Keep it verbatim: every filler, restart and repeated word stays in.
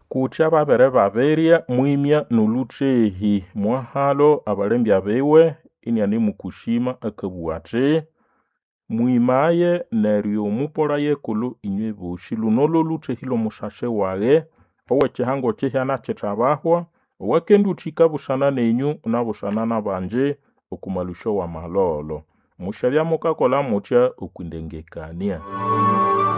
Kucha babere baberia mwimya noluchehi mwahalo abalembya bewe inyani mukushima akabuate mwimaye neryo mupola yekulu inywe boshi lunolo luchehilo mushashe wage owe chihango chihyana chitabahwa wakendu chika bushana nenyu unabushana nabanje okumalusho wa malolo mushabya mukakola mucha okundengekania.